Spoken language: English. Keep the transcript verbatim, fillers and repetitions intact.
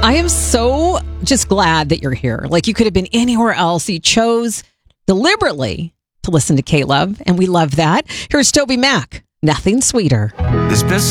I am so just glad that you're here. Like, you could have been anywhere else. You chose deliberately to listen to K-Love, and we love that. Here's Toby Mac. Nothing sweeter. This best